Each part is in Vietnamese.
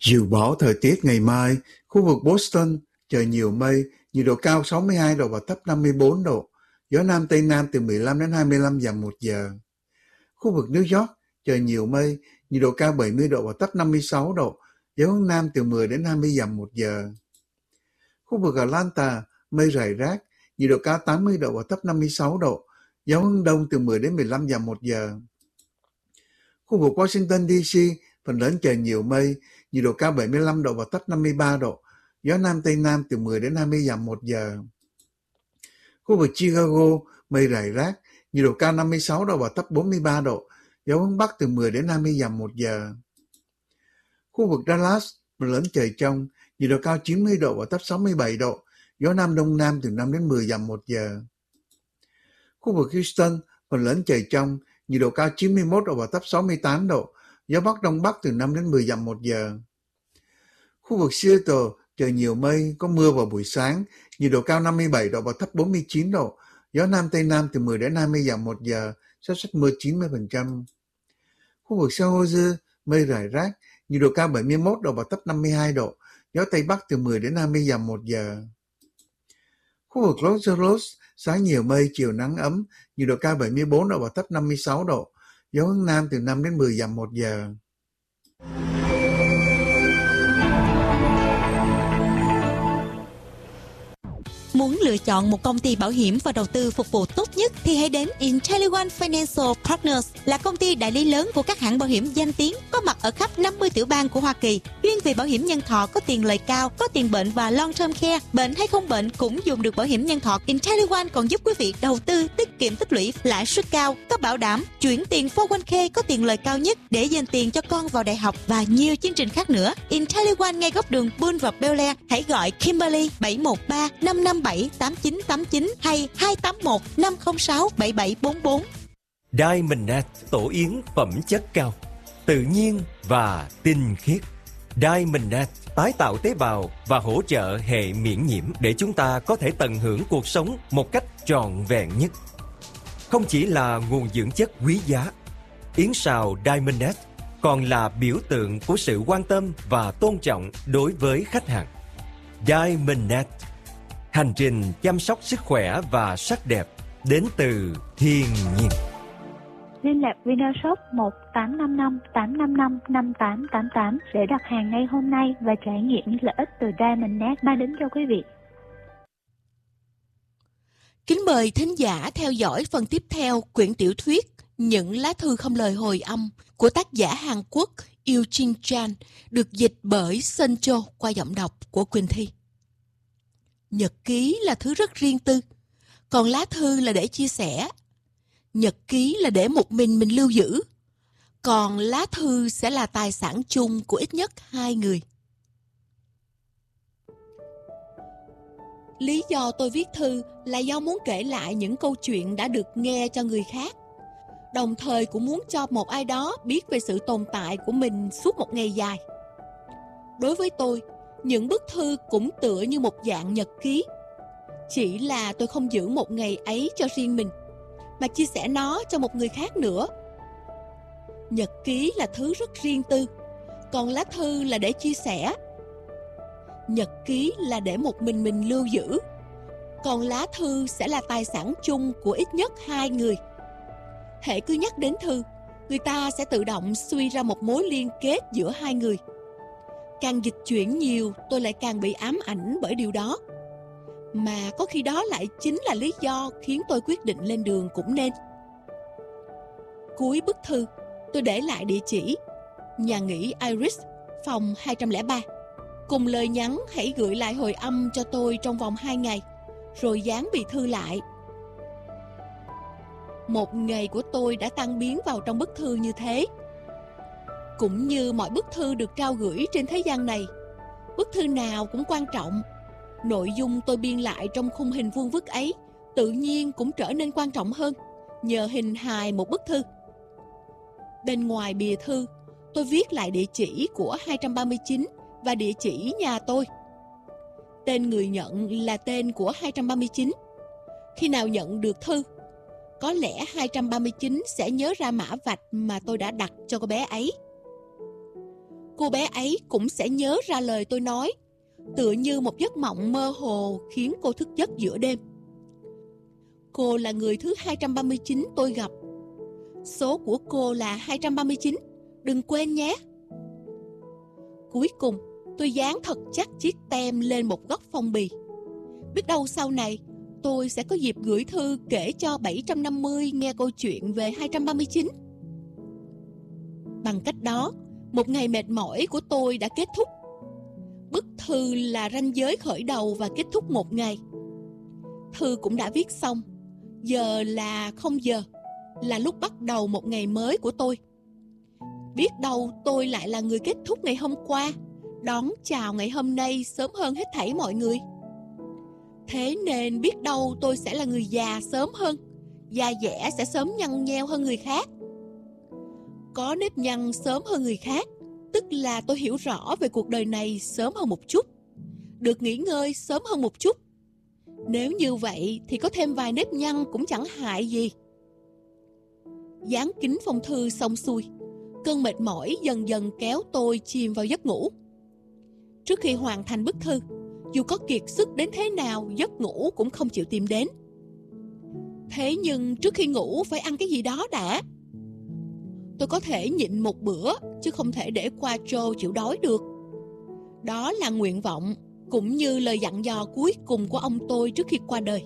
Dự báo thời tiết ngày mai, khu vực Boston, trời nhiều mây, nhiệt độ cao 62 độ và thấp 54 độ, gió Nam Tây Nam từ 15 đến 25 dặm một giờ. Khu vực New York, trời nhiều mây, nhiệt độ cao 70 độ và thấp 56 độ, gió hướng Nam từ 10 đến 20 dặm một giờ. Khu vực Atlanta, mây rải rác, nhiệt độ cao 80 độ và thấp 56 độ, gió hướng Đông từ 10 đến 15 dặm một giờ. Khu vực Washington DC, phần lớn trời nhiều mây, nhiệt độ cao 75 độ và thấp 53 độ, gió Nam Tây Nam từ 10 đến 20 dặm một giờ. Khu vực Chicago, mây rải rác, nhiệt độ cao 56 độ và thấp 43 độ, gió hướng Bắc từ 10 đến 20 dặm một giờ. Khu vực Dallas, phần lớn trời trong, nhiệt độ cao 90 độ và thấp 67 độ, gió Nam Đông Nam từ 5 đến 10 dặm một giờ. Khu vực Houston, phần lớn trời trong, nhiệt độ cao 91 độ và thấp 68 độ, gió Bắc Đông Bắc từ 5 đến 10 dặm một giờ. Khu vực Seattle, trời nhiều mây, có mưa vào buổi sáng, nhiệt độ cao 57 độ và thấp 49 độ, gió Nam Tây Nam từ 10 đến 20 dặm một giờ, xác suất mưa 90%. Khu vực San Jose, mây rải rác, nhiệt độ cao 71 độ và thấp 52 độ, gió Tây Bắc từ 10 đến 20 dặm một giờ. Khu vực Los Angeles, sáng nhiều mây, chiều nắng ấm, nhiệt độ cao 74 độ và thấp 56 độ, gió hướng Nam từ 5 đến 10 dặm một giờ. Muốn lựa chọn một công ty bảo hiểm và đầu tư phục vụ tốt nhất thì hãy đến IntelliOne Financial Partners, là công ty đại lý lớn của các hãng bảo hiểm danh tiếng, có mặt ở khắp 50 tiểu bang của Hoa Kỳ, chuyên về bảo hiểm nhân thọ có tiền lời cao, có tiền bệnh và long term care, bệnh hay không bệnh cũng dùng được bảo hiểm nhân thọ. IntelliOne còn giúp quý vị đầu tư tiết kiệm tích lũy, lãi suất cao, có bảo đảm, chuyển tiền 401k có tiền lời cao nhất để dành tiền cho con vào đại học và nhiều chương trình khác nữa. IntelliOne ngay góc đường Bull và Bel Air. Hãy gọi Kimberly 713 557 8989 hay 281 506 7744. Diamondnet tổ yến phẩm chất cao, tự nhiên và tinh khiết. Diamondnet tái tạo tế bào và hỗ trợ hệ miễn nhiễm để chúng ta có thể tận hưởng cuộc sống một cách trọn vẹn nhất. Không chỉ là nguồn dưỡng chất quý giá, yến sào Diamondnet còn là biểu tượng của sự quan tâm và tôn trọng đối với khách hàng. Diamondnet, hành trình chăm sóc sức khỏe và sắc đẹp đến từ thiên nhiên. Liên lạc Vinashop 1855 855 5888 để đặt hàng ngay hôm nay và trải nghiệm những lợi ích từ Diamondnet mang đến cho quý vị. Kính mời thính giả theo dõi phần tiếp theo quyển tiểu thuyết Những lá thư không lời hồi âm của tác giả Hàn Quốc Eugene Chan, được dịch bởi Sun Cho qua giọng đọc của Quỳnh Thi. Nhật ký là thứ rất riêng tư, còn lá thư là để chia sẻ. Nhật ký là để một mình lưu giữ, còn lá thư sẽ là tài sản chung của ít nhất 2 người. Lý do tôi viết thư là do muốn kể lại những câu chuyện đã được nghe cho người khác, đồng thời cũng muốn cho một ai đó biết về sự tồn tại của mình suốt một ngày dài. Đối với tôi, những bức thư cũng tựa như một dạng nhật ký. Chỉ là tôi không giữ một ngày ấy cho riêng mình, mà chia sẻ nó cho một người khác nữa. Nhật ký là thứ rất riêng tư, còn lá thư là để chia sẻ. Nhật ký là để một mình lưu giữ, còn lá thư sẽ là tài sản chung của ít nhất 2 người. Hễ cứ nhắc đến thư, người ta sẽ tự động suy ra một mối liên kết giữa 2 người. Càng dịch chuyển nhiều, tôi lại càng bị ám ảnh bởi điều đó. Mà có khi đó lại chính là lý do khiến tôi quyết định lên đường cũng nên. Cuối bức thư, tôi để lại địa chỉ nhà nghỉ Iris, phòng 203, cùng lời nhắn hãy gửi lại hồi âm cho tôi trong vòng 2 ngày, rồi dán bì thư lại. Một ngày của tôi đã tan biến vào trong bức thư như thế. Cũng như mọi bức thư được trao gửi trên thế gian này, bức thư nào cũng quan trọng. Nội dung tôi biên lại trong khung hình vuông vức ấy tự nhiên cũng trở nên quan trọng hơn nhờ hình hài một bức thư. Bên ngoài bìa thư, tôi viết lại địa chỉ của 239 và địa chỉ nhà tôi. Tên người nhận là tên của 239. Khi nào nhận được thư, có lẽ 239 sẽ nhớ ra mã vạch mà tôi đã đặt cho cô bé ấy. cô bé ấy cũng sẽ nhớ ra lời tôi nói, tựa như một giấc mộng mơ hồ khiến cô thức giấc giữa đêm. Cô là người thứ 239 tôi gặp. Số của cô là 239, đừng quên nhé. Cuối cùng, tôi dán thật chắc chiếc tem lên một góc phong bì. Biết đâu sau này, tôi sẽ có dịp gửi thư kể cho 750 nghe câu chuyện về 239. Bằng cách đó, một ngày mệt mỏi của tôi đã kết thúc. Bức thư là ranh giới khởi đầu và kết thúc một ngày. Thư cũng đã viết xong. Giờ là 0 giờ, là lúc bắt đầu một ngày mới của tôi. Biết đâu tôi lại là người kết thúc ngày hôm qua, đón chào ngày hôm nay sớm hơn hết thảy mọi người. Thế nên biết đâu tôi sẽ là người già sớm hơn, da dẻ sẽ sớm nhăn nheo hơn người khác. Có nếp nhăn sớm hơn người khác, tức là tôi hiểu rõ về cuộc đời này sớm hơn một chút, được nghỉ ngơi sớm hơn một chút. Nếu như vậy thì có thêm vài nếp nhăn cũng chẳng hại gì. Dán kín phong thư xong xuôi, cơn mệt mỏi dần dần kéo tôi chìm vào giấc ngủ. Trước khi hoàn thành bức thư, dù có kiệt sức đến thế nào, giấc ngủ cũng không chịu tìm đến. Thế nhưng trước khi ngủ phải ăn cái gì đó đã. Tôi có thể nhịn một bữa, chứ không thể để Quattro chịu đói được. Đó là nguyện vọng, cũng như lời dặn dò cuối cùng của ông tôi trước khi qua đời.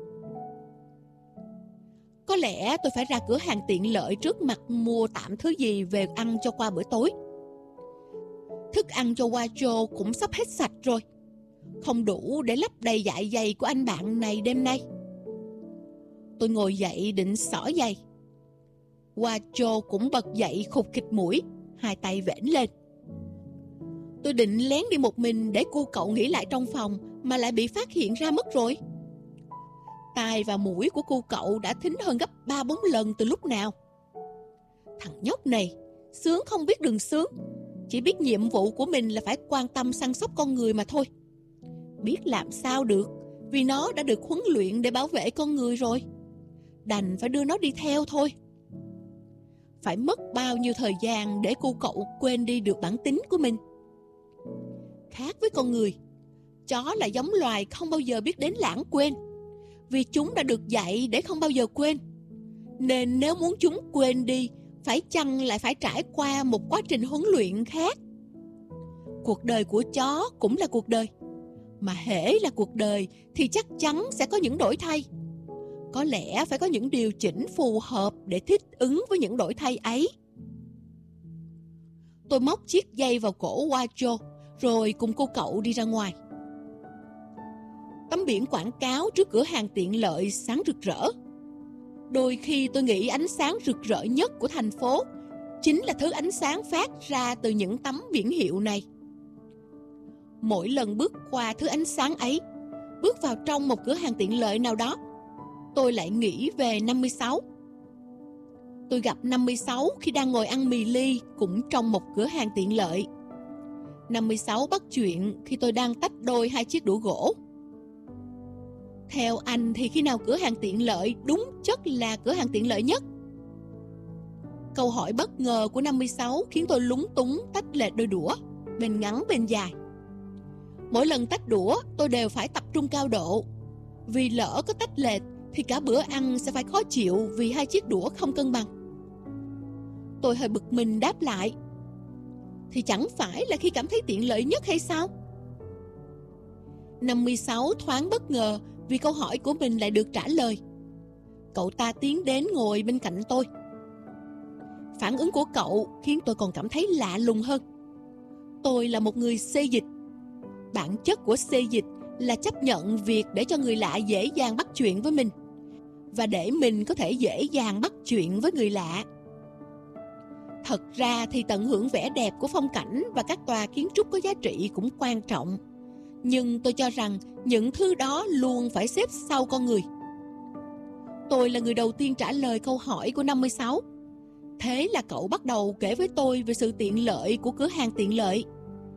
Có lẽ tôi phải ra cửa hàng tiện lợi trước mặt mua tạm thứ gì về ăn cho qua bữa tối. Thức ăn cho Quattro cũng sắp hết sạch rồi, không đủ để lấp đầy dạ dày của anh bạn này đêm nay. Tôi ngồi dậy định xỏ giày. Quattro cũng bật dậy khục khịch mũi, hai tay vểnh lên. Tôi định lén đi một mình để cô cậu nghỉ lại trong phòng, mà lại bị phát hiện ra mất rồi. Tai và mũi của cô cậu đã thính hơn gấp 3-4 lần từ lúc nào. Thằng nhóc này, sướng không biết đường sướng, chỉ biết nhiệm vụ của mình là phải quan tâm săn sóc con người mà thôi. Biết làm sao được, vì nó đã được huấn luyện để bảo vệ con người rồi. Đành phải đưa nó đi theo thôi. Phải mất bao nhiêu thời gian để cô cậu quên đi được bản tính của mình. Khác với con người, chó là giống loài không bao giờ biết đến lãng quên, vì chúng đã được dạy để không bao giờ quên. Nên nếu muốn chúng quên đi, phải chăng lại phải trải qua một quá trình huấn luyện khác. Cuộc đời của chó cũng là cuộc đời, mà hễ là cuộc đời thì chắc chắn sẽ có những đổi thay. Có lẽ phải có những điều chỉnh phù hợp để thích ứng với những đổi thay ấy. Tôi móc chiếc dây vào cổ Quattro, rồi cùng cô cậu đi ra ngoài. Tấm biển quảng cáo trước cửa hàng tiện lợi sáng rực rỡ. Đôi khi tôi nghĩ ánh sáng rực rỡ nhất của thành phố chính là thứ ánh sáng phát ra từ những tấm biển hiệu này. Mỗi lần bước qua thứ ánh sáng ấy, bước vào trong một cửa hàng tiện lợi nào đó, tôi lại nghĩ về 56. Tôi gặp 56 khi đang ngồi ăn mì ly cũng trong một cửa hàng tiện lợi. 56 bắt chuyện khi tôi đang tách đôi hai chiếc đũa gỗ. Theo anh thì khi nào cửa hàng tiện lợi đúng chất là cửa hàng tiện lợi nhất? Câu hỏi bất ngờ của 56 khiến tôi lúng túng tách lệch đôi đũa, bên ngắn bên dài. Mỗi lần tách đũa tôi đều phải tập trung cao độ, vì lỡ có tách lệch thì cả bữa ăn sẽ phải khó chịu vì hai chiếc đũa không cân bằng. Tôi hơi bực mình đáp lại, thì chẳng phải là khi cảm thấy tiện lợi nhất hay sao? 56 thoáng bất ngờ vì câu hỏi của mình lại được trả lời. Cậu ta tiến đến ngồi bên cạnh tôi. Phản ứng của cậu khiến tôi còn cảm thấy lạ lùng hơn. Tôi là một người xê dịch. Bản chất của xê dịch là chấp nhận việc để cho người lạ dễ dàng bắt chuyện với mình, và để mình có thể dễ dàng bắt chuyện với người lạ. Thật ra thì tận hưởng vẻ đẹp của phong cảnh và các tòa kiến trúc có giá trị cũng quan trọng. Nhưng tôi cho rằng những thứ đó luôn phải xếp sau con người. Tôi là người đầu tiên trả lời câu hỏi của 56. Thế là cậu bắt đầu kể với tôi về sự tiện lợi của cửa hàng tiện lợi.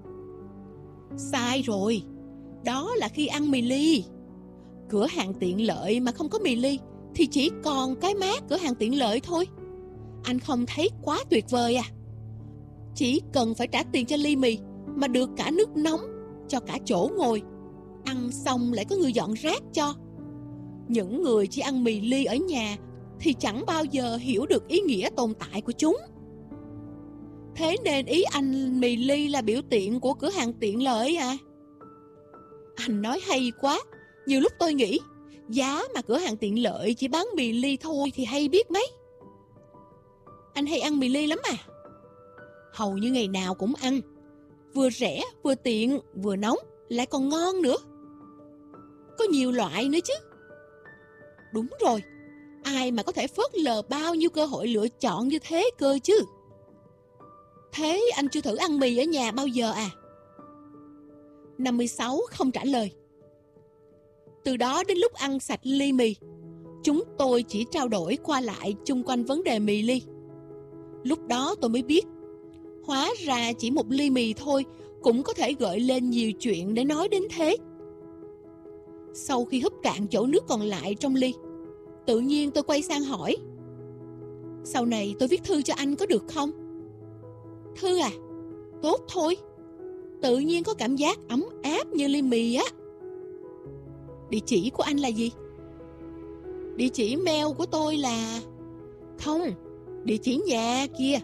Sai rồi, đó là khi ăn mì ly. Cửa hàng tiện lợi mà không có mì ly thì chỉ còn cái mác cửa hàng tiện lợi thôi. Anh không thấy quá tuyệt vời à? chỉ cần phải trả tiền cho ly mì mà được cả nước nóng, cho cả chỗ ngồi. Ăn xong lại có người dọn rác cho. Những người chỉ ăn mì ly ở nhà thì chẳng bao giờ hiểu được ý nghĩa tồn tại của chúng. Thế nên ý anh mì ly là biểu tượng của cửa hàng tiện lợi à? Anh nói hay quá. Nhiều lúc tôi nghĩ giá mà cửa hàng tiện lợi chỉ bán mì ly thôi thì hay biết mấy. Anh hay ăn mì ly lắm à? Hầu như ngày nào cũng ăn. Vừa rẻ, vừa tiện, vừa nóng, lại còn ngon nữa. Có nhiều loại nữa chứ. Đúng rồi, ai mà có thể phớt lờ bao nhiêu cơ hội lựa chọn như thế cơ chứ. Thế anh chưa thử ăn mì ở nhà bao giờ à? 56 không trả lời. Từ đó đến lúc ăn sạch ly mì, chúng tôi chỉ trao đổi qua lại chung quanh vấn đề mì ly. Lúc đó tôi mới biết, hóa ra chỉ một ly mì thôi cũng có thể gợi lên nhiều chuyện để nói đến thế. Sau khi húp cạn chỗ nước còn lại trong ly, tự nhiên tôi quay sang hỏi: sau này tôi viết thư cho anh có được không? Thư à? Tốt thôi. Tự nhiên có cảm giác ấm áp như ly mì á. Địa chỉ của anh là gì? Địa chỉ mail của tôi là... Không, địa chỉ nhà kia.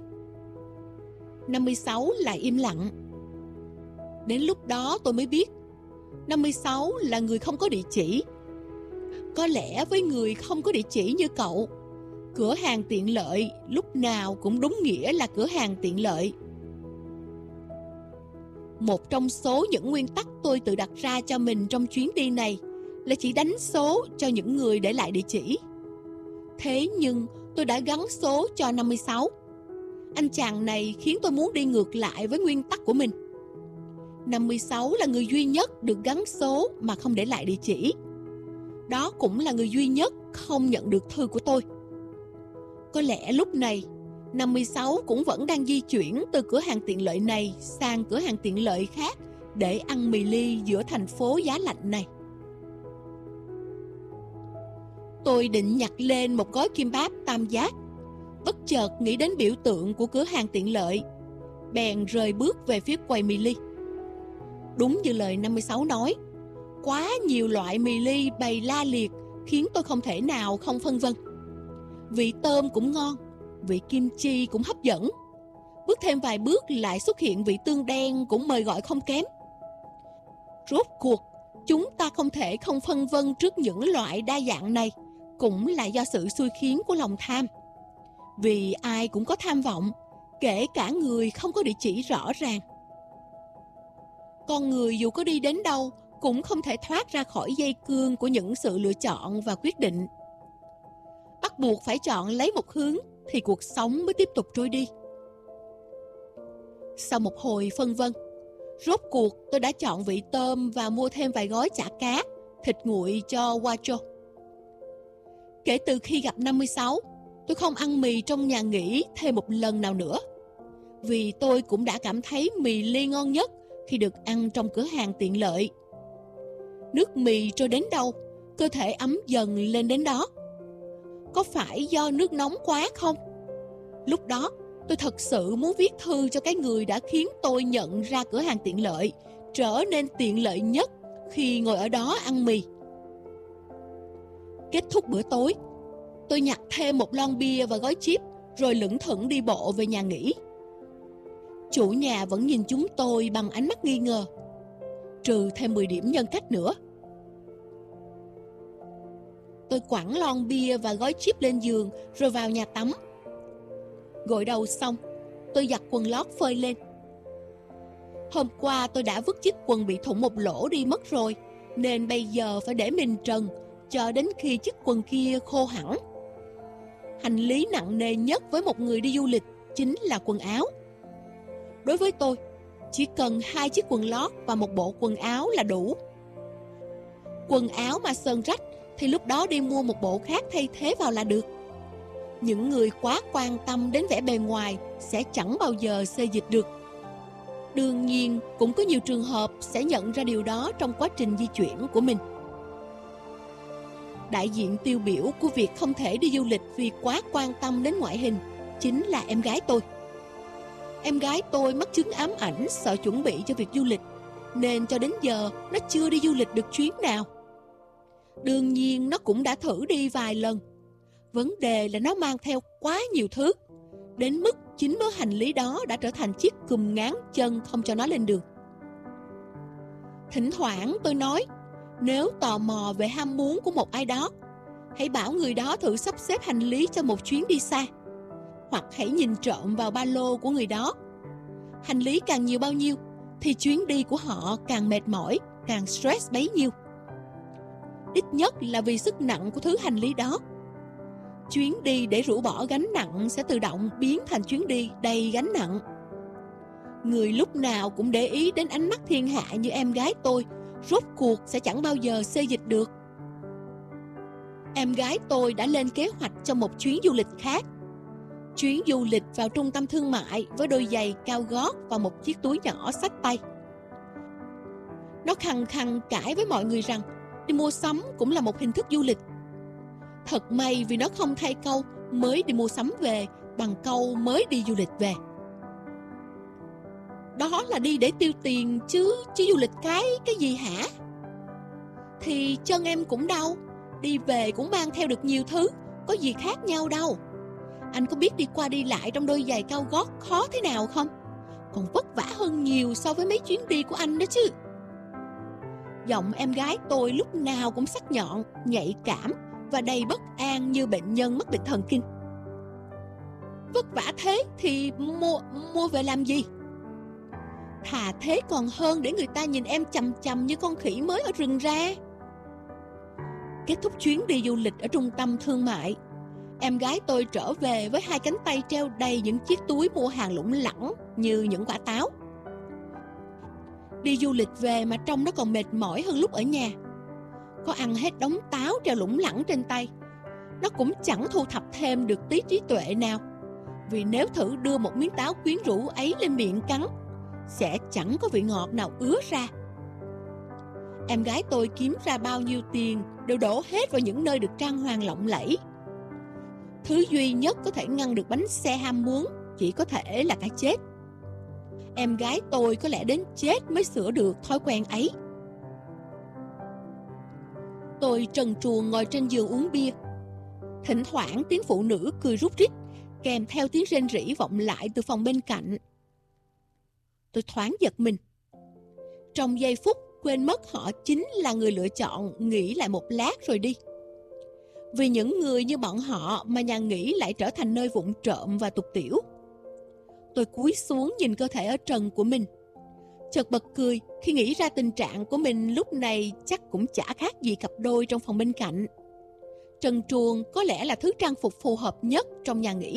56 lại im lặng. Đến lúc đó tôi mới biết 56 là người không có địa chỉ. Có lẽ với người không có địa chỉ như cậu, cửa hàng tiện lợi lúc nào cũng đúng nghĩa là cửa hàng tiện lợi. Một trong số những nguyên tắc tôi tự đặt ra cho mình trong chuyến đi này là chỉ đánh số cho những người để lại địa chỉ. Thế nhưng tôi đã gắn số cho 56. Anh chàng này khiến tôi muốn đi ngược lại với nguyên tắc của mình. 56 là người duy nhất được gắn số mà không để lại địa chỉ. Đó cũng là người duy nhất không nhận được thư của tôi. Có lẽ lúc này 56 cũng vẫn đang di chuyển từ cửa hàng tiện lợi này sang cửa hàng tiện lợi khác để ăn mì ly giữa thành phố giá lạnh này. Tôi định nhặt lên một gói kim báp tam giác, bất chợt nghĩ đến biểu tượng của cửa hàng tiện lợi, bèn rời bước về phía quầy mì ly. Đúng như lời 56 nói, quá nhiều loại mì ly bày la liệt khiến tôi không thể nào không phân vân. Vị tôm cũng ngon, vị kim chi cũng hấp dẫn. Bước thêm vài bước lại xuất hiện vị tương đen cũng mời gọi không kém. Rốt cuộc, chúng ta không thể không phân vân trước những loại đa dạng này, cũng là do sự xui khiến của lòng tham. Vì ai cũng có tham vọng, kể cả người không có địa chỉ rõ ràng. Con người dù có đi đến đâu cũng không thể thoát ra khỏi dây cương của những sự lựa chọn và quyết định. Bắt buộc phải chọn lấy một hướng thì cuộc sống mới tiếp tục trôi đi. Sau một hồi phân vân, rốt cuộc tôi đã chọn vị tôm và mua thêm vài gói chả cá, thịt nguội cho Wacho. Kể từ khi gặp 56, tôi không ăn mì trong nhà nghỉ thêm một lần nào nữa. Vì tôi cũng đã cảm thấy mì ly ngon nhất khi được ăn trong cửa hàng tiện lợi. Nước mì trôi đến đâu, cơ thể ấm dần lên đến đó. Có phải do nước nóng quá không? Lúc đó, tôi thật sự muốn viết thư cho cái người đã khiến tôi nhận ra cửa hàng tiện lợi trở nên tiện lợi nhất khi ngồi ở đó ăn mì. Kết thúc bữa tối, tôi nhặt thêm một lon bia và gói chip rồi lững thững đi bộ về nhà nghỉ. Chủ nhà vẫn nhìn chúng tôi bằng ánh mắt nghi ngờ. Trừ thêm 10 điểm nhân cách nữa. Tôi quẳng lon bia và gói chip lên giường rồi vào nhà tắm. Gội đầu xong, tôi giặt quần lót phơi lên. Hôm qua tôi đã vứt chiếc quần bị thủng một lỗ đi mất rồi, nên bây giờ phải để mình trần cho đến khi chiếc quần kia khô hẳn. Hành lý nặng nề nhất với một người đi du lịch chính là quần áo. Đối với tôi, chỉ cần 2 chiếc quần lót và một bộ quần áo là đủ. Quần áo mà sờn rách thì lúc đó đi mua một bộ khác thay thế vào là được. Những người quá quan tâm đến vẻ bề ngoài sẽ chẳng bao giờ xê dịch được. Đương nhiên, cũng có nhiều trường hợp sẽ nhận ra điều đó trong quá trình di chuyển của mình. Đại diện tiêu biểu của việc không thể đi du lịch vì quá quan tâm đến ngoại hình chính là em gái tôi. Em gái tôi mắc chứng ám ảnh sợ chuẩn bị cho việc du lịch, nên cho đến giờ nó chưa đi du lịch được chuyến nào. Đương nhiên nó cũng đã thử đi vài lần. Vấn đề là nó mang theo quá nhiều thứ, đến mức chính mớ hành lý đó đã trở thành chiếc cùm ngáng chân không cho nó lên đường. Thỉnh thoảng tôi nói, nếu tò mò về ham muốn của một ai đó, hãy bảo người đó thử sắp xếp hành lý cho một chuyến đi xa. Hoặc hãy nhìn trộm vào ba lô của người đó. Hành lý càng nhiều bao nhiêu thì chuyến đi của họ càng mệt mỏi, càng stress bấy nhiêu. Ít nhất là vì sức nặng của thứ hành lý đó. Chuyến đi để rũ bỏ gánh nặng sẽ tự động biến thành chuyến đi đầy gánh nặng. Người lúc nào cũng để ý đến ánh mắt thiên hạ như em gái tôi, rốt cuộc sẽ chẳng bao giờ xê dịch được. Em gái tôi đã lên kế hoạch cho một chuyến du lịch khác. Chuyến du lịch vào trung tâm thương mại với đôi giày cao gót và một chiếc túi nhỏ xách tay. Nó khăng khăng cãi với mọi người rằng đi mua sắm cũng là một hình thức du lịch. Thật may vì nó không thay câu mới đi mua sắm về bằng câu mới đi du lịch về. Đó là đi để tiêu tiền chứ du lịch cái gì hả? Thì chân em cũng đau, đi về cũng mang theo được nhiều thứ, có gì khác nhau đâu. Anh có biết đi qua đi lại trong đôi giày cao gót khó thế nào không? Còn vất vả hơn nhiều so với mấy chuyến đi của anh đó chứ. Giọng em gái tôi lúc nào cũng sắc nhọn, nhạy cảm và đầy bất an như bệnh nhân mắc bệnh thần kinh. Vất vả thế thì mua về làm gì? Thà thế còn hơn để người ta nhìn em chằm chằm như con khỉ mới ở rừng ra. Kết thúc chuyến đi du lịch ở trung tâm thương mại, em gái tôi trở về với hai cánh tay treo đầy những chiếc túi mua hàng lủng lẳng như những quả táo. Đi du lịch về mà trông nó còn mệt mỏi hơn lúc ở nhà. Có ăn hết đống táo treo lủng lẳng trên tay, nó cũng chẳng thu thập thêm được tí trí tuệ nào. Vì nếu thử đưa một miếng táo quyến rũ ấy lên miệng cắn, sẽ chẳng có vị ngọt nào ứa ra. Em gái tôi kiếm ra bao nhiêu tiền đều đổ hết vào những nơi được trang hoàng lộng lẫy. Thứ duy nhất có thể ngăn được bánh xe ham muốn chỉ có thể là cái chết. Em gái tôi có lẽ đến chết mới sửa được thói quen ấy. Tôi trần truồng ngồi trên giường uống bia. Thỉnh thoảng tiếng phụ nữ cười rúc rít, kèm theo tiếng rên rỉ vọng lại từ phòng bên cạnh. Tôi thoáng giật mình. Trong giây phút quên mất họ chính là người lựa chọn nghỉ lại một lát rồi đi. Vì những người như bọn họ mà nhà nghỉ lại trở thành nơi vụng trộm và tục tiểu. Tôi cúi xuống nhìn cơ thể ở trần của mình, chợt bật cười khi nghĩ ra tình trạng của mình lúc này chắc cũng chả khác gì cặp đôi trong phòng bên cạnh. Trần truồng có lẽ là thứ trang phục phù hợp nhất trong nhà nghỉ.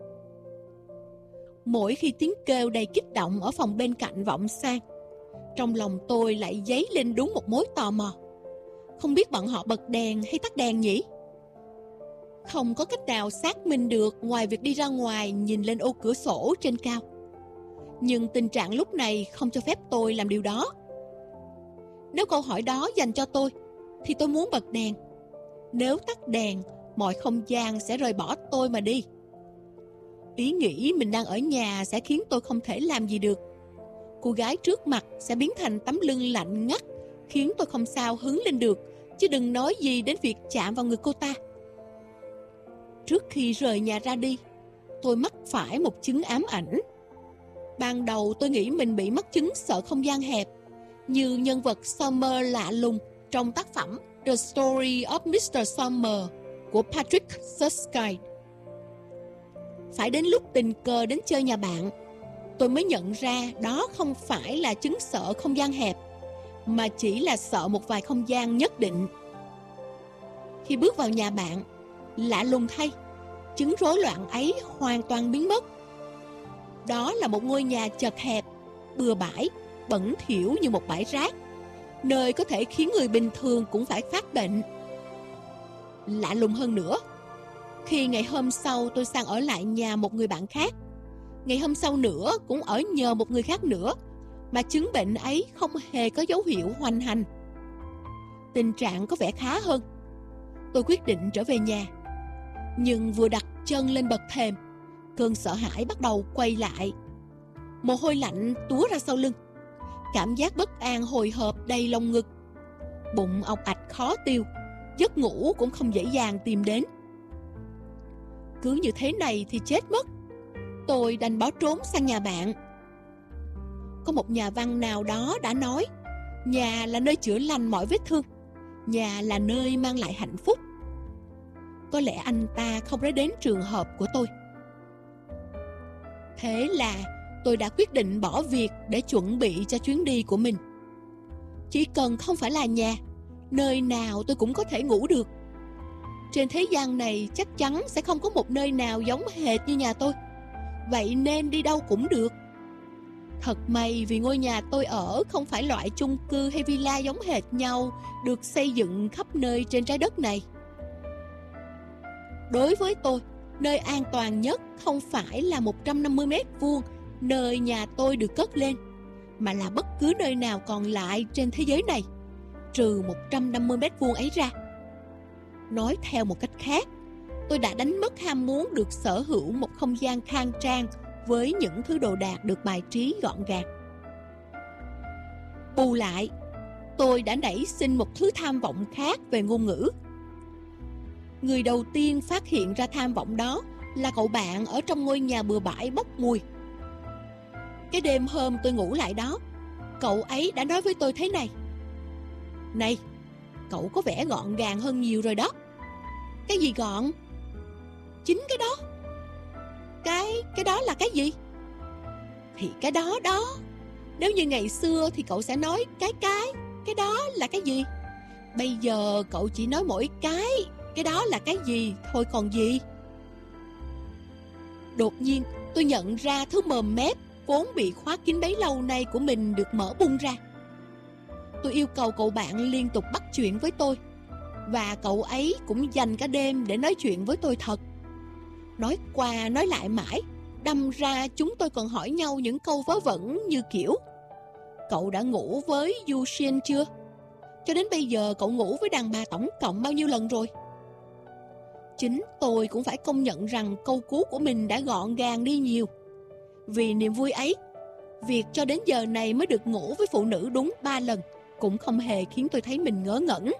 Mỗi khi tiếng kêu đầy kích động ở phòng bên cạnh vọng sang, trong lòng tôi lại dấy lên đúng một mối tò mò. Không biết bọn họ bật đèn hay tắt đèn nhỉ? Không có cách nào xác minh được ngoài việc đi ra ngoài nhìn lên ô cửa sổ trên cao. Nhưng tình trạng lúc này không cho phép tôi làm điều đó. Nếu câu hỏi đó dành cho tôi, thì tôi muốn bật đèn. Nếu tắt đèn, mọi không gian sẽ rời bỏ tôi mà đi. Ý nghĩ mình đang ở nhà sẽ khiến tôi không thể làm gì được. Cô gái trước mặt sẽ biến thành tấm lưng lạnh ngắt, khiến tôi không sao hứng lên được, chứ đừng nói gì đến việc chạm vào người cô ta. Trước khi rời nhà ra đi, tôi mắc phải một chứng ám ảnh. Ban đầu tôi nghĩ mình bị mắc chứng sợ không gian hẹp, như nhân vật Summer lạ lùng trong tác phẩm The Story of Mr. Summer của Patrick Susskind. Phải đến lúc tình cờ đến chơi nhà bạn, tôi mới nhận ra đó không phải là chứng sợ không gian hẹp, mà chỉ là sợ một vài không gian nhất định. Khi bước vào nhà bạn, lạ lùng thay, chứng rối loạn ấy hoàn toàn biến mất. Đó là một ngôi nhà chật hẹp, bừa bãi, bẩn thỉu như một bãi rác, nơi có thể khiến người bình thường cũng phải phát bệnh. Lạ lùng hơn nữa, khi ngày hôm sau tôi sang ở lại nhà một người bạn khác, ngày hôm sau nữa cũng ở nhờ một người khác nữa, mà chứng bệnh ấy không hề có dấu hiệu hoành hành. Tình trạng có vẻ khá hơn. Tôi quyết định trở về nhà. Nhưng vừa đặt chân lên bậc thềm, cơn sợ hãi bắt đầu quay lại. Mồ hôi lạnh túa ra sau lưng. Cảm giác bất an hồi hộp đầy lồng ngực. Bụng ọc ạch khó tiêu. Giấc ngủ cũng không dễ dàng tìm đến. Cứ như thế này thì chết mất. Tôi đành bỏ trốn sang nhà bạn. Có một nhà văn nào đó đã nói, nhà là nơi chữa lành mọi vết thương, nhà là nơi mang lại hạnh phúc. Có lẽ anh ta không nói đến trường hợp của tôi. Thế là tôi đã quyết định bỏ việc để chuẩn bị cho chuyến đi của mình. Chỉ cần không phải là nhà, nơi nào tôi cũng có thể ngủ được. Trên thế gian này chắc chắn sẽ không có một nơi nào giống hệt như nhà tôi. Vậy nên đi đâu cũng được. Thật may vì ngôi nhà tôi ở không phải loại chung cư hay villa giống hệt nhau, được xây dựng khắp nơi trên trái đất này. Đối với tôi, nơi an toàn nhất không phải là 150 mét vuông nơi nhà tôi được cất lên, mà là bất cứ nơi nào còn lại trên thế giới này, trừ 150 mét vuông ấy ra. Nói theo một cách khác, tôi đã đánh mất ham muốn được sở hữu một không gian khang trang với những thứ đồ đạc được bài trí gọn gàng. Bù lại, tôi đã nảy sinh một thứ tham vọng khác về ngôn ngữ. Người đầu tiên phát hiện ra tham vọng đó là cậu bạn ở trong ngôi nhà bừa bãi bốc mùi. Cái đêm hôm tôi ngủ lại đó, cậu ấy đã nói với tôi thế này: "Này, cậu có vẻ gọn gàng hơn nhiều rồi đó." "Cái gì gọn?" "Chính cái đó." Cái đó là cái gì?" "Thì cái đó đó. Nếu như ngày xưa thì cậu sẽ nói cái đó là cái gì. Bây giờ cậu chỉ nói mỗi cái đó là cái gì thôi còn gì." Đột nhiên tôi nhận ra thứ mồm mép vốn bị khóa kín bấy lâu nay của mình được mở bung ra. Tôi yêu cầu cậu bạn liên tục bắt chuyện với tôi, và cậu ấy cũng dành cả đêm để nói chuyện với tôi thật. Nói qua nói lại mãi, đâm ra chúng tôi còn hỏi nhau những câu vớ vẩn như kiểu: "Cậu đã ngủ với Yushien chưa? Cho đến bây giờ cậu ngủ với đàn bà tổng cộng bao nhiêu lần rồi?" Chính tôi cũng phải công nhận rằng câu cú của mình đã gọn gàng đi nhiều. Vì niềm vui ấy, việc cho đến giờ này mới được ngủ với phụ nữ đúng 3 lần cũng không hề khiến tôi thấy mình ngớ ngẩn.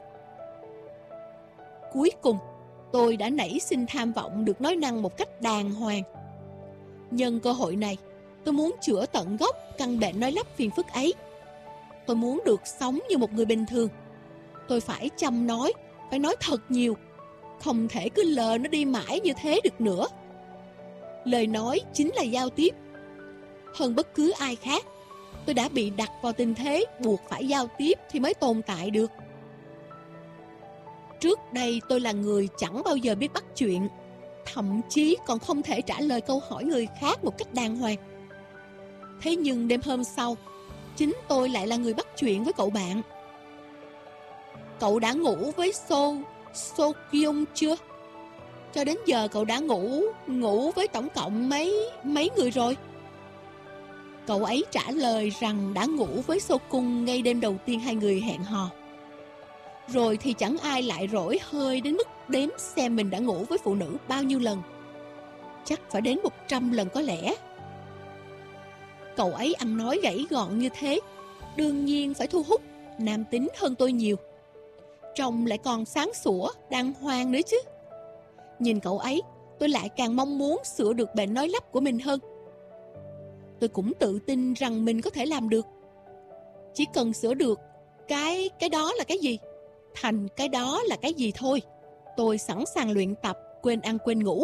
Cuối cùng, tôi đã nảy sinh tham vọng được nói năng một cách đàng hoàng. Nhân cơ hội này, tôi muốn chữa tận gốc căn bệnh nói lắp phiền phức ấy. Tôi muốn được sống như một người bình thường. Tôi phải chăm nói, phải nói thật nhiều, không thể cứ lờ nó đi mãi như thế được nữa. Lời nói chính là giao tiếp. Hơn bất cứ ai khác, tôi đã bị đặt vào tình thế buộc phải giao tiếp thì mới tồn tại được. Trước đây tôi là người chẳng bao giờ biết bắt chuyện, thậm chí còn không thể trả lời câu hỏi người khác một cách đàng hoàng. Thế nhưng đêm hôm sau, chính tôi lại là người bắt chuyện với cậu bạn. "Cậu đã ngủ với So Kyung chưa? Cho đến giờ cậu đã ngủ với tổng cộng mấy người rồi?" Cậu ấy trả lời rằng đã ngủ với So Cung ngay đêm đầu tiên hai người hẹn hò. Rồi thì chẳng ai lại rỗi hơi đến mức đếm xem mình đã ngủ với phụ nữ bao nhiêu lần. Chắc phải đến 100 lần có lẽ. Cậu ấy ăn nói gãy gọn như thế, đương nhiên phải thu hút, nam tính hơn tôi nhiều. Trông lại còn sáng sủa, đàng hoàng nữa chứ. Nhìn cậu ấy, tôi lại càng mong muốn sửa được bệnh nói lắp của mình hơn. Tôi cũng tự tin rằng mình có thể làm được. Chỉ cần sửa được cái đó là cái gì thành cái đó là cái gì thôi, tôi sẵn sàng luyện tập quên ăn quên ngủ.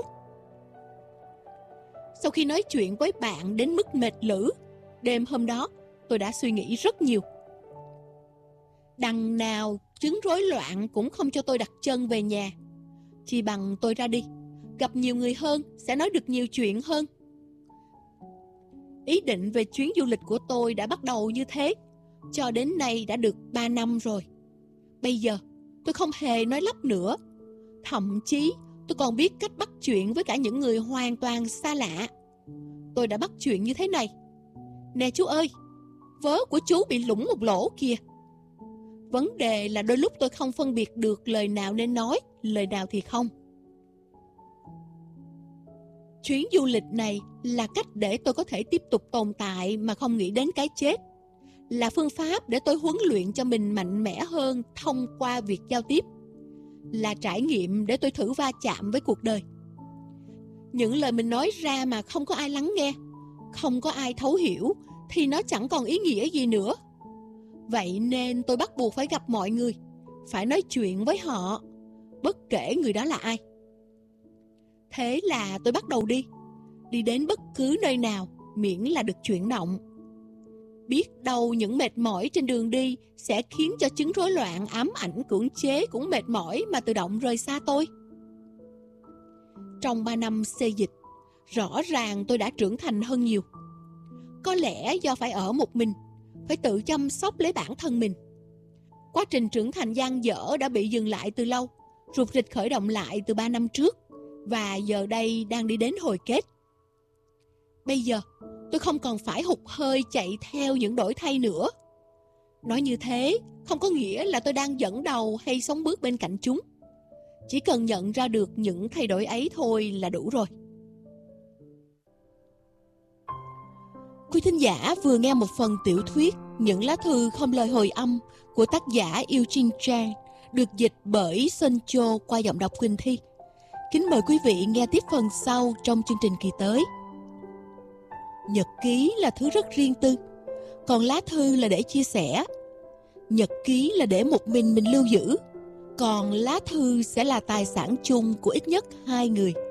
Sau khi nói chuyện với bạn đến mức mệt lử, đêm hôm đó tôi đã suy nghĩ rất nhiều. Đằng nào chứng rối loạn cũng không cho tôi đặt chân về nhà. Chỉ bằng tôi ra đi, gặp nhiều người hơn, sẽ nói được nhiều chuyện hơn. Ý định về chuyến du lịch của tôi đã bắt đầu như thế, cho đến nay đã được 3 năm rồi. Bây giờ tôi không hề nói lắp nữa. Thậm chí tôi còn biết cách bắt chuyện với cả những người hoàn toàn xa lạ. Tôi đã bắt chuyện như thế này: "Nè chú ơi, vớ của chú bị lủng một lỗ kìa." Vấn đề là đôi lúc tôi không phân biệt được lời nào nên nói, lời nào thì không. Chuyến du lịch này là cách để tôi có thể tiếp tục tồn tại mà không nghĩ đến cái chết. Là phương pháp để tôi huấn luyện cho mình mạnh mẽ hơn thông qua việc giao tiếp. Là trải nghiệm để tôi thử va chạm với cuộc đời. Những lời mình nói ra mà không có ai lắng nghe, không có ai thấu hiểu, thì nó chẳng còn ý nghĩa gì nữa. Vậy nên tôi bắt buộc phải gặp mọi người, phải nói chuyện với họ, bất kể người đó là ai. Thế là tôi bắt đầu đi đến bất cứ nơi nào, miễn là được chuyển động. Biết đâu những mệt mỏi trên đường đi sẽ khiến cho chứng rối loạn ám ảnh cưỡng chế cũng mệt mỏi mà tự động rời xa tôi. Trong 3 năm xê dịch, rõ ràng tôi đã trưởng thành hơn nhiều. Có lẽ do phải ở một mình, phải tự chăm sóc lấy bản thân mình. Quá trình trưởng thành dang dở đã bị dừng lại từ lâu, rục rịch khởi động lại từ 3 năm trước, và giờ đây đang đi đến hồi kết. Bây giờ, tôi không còn phải hụt hơi chạy theo những đổi thay nữa. Nói như thế, không có nghĩa là tôi đang dẫn đầu hay sống bước bên cạnh chúng. Chỉ cần nhận ra được những thay đổi ấy thôi là đủ rồi. Quý thính giả vừa nghe một phần tiểu thuyết Những lá thư không lời hồi âm của tác giả Eugene Chang, được dịch bởi Sơn Châu qua giọng đọc Quỳnh Thi. Kính mời quý vị nghe tiếp phần sau trong chương trình kỳ tới. Nhật ký là thứ rất riêng tư, còn lá thư là để chia sẻ. Nhật ký là để một mình lưu giữ, còn lá thư sẽ là tài sản chung của ít nhất 2 người.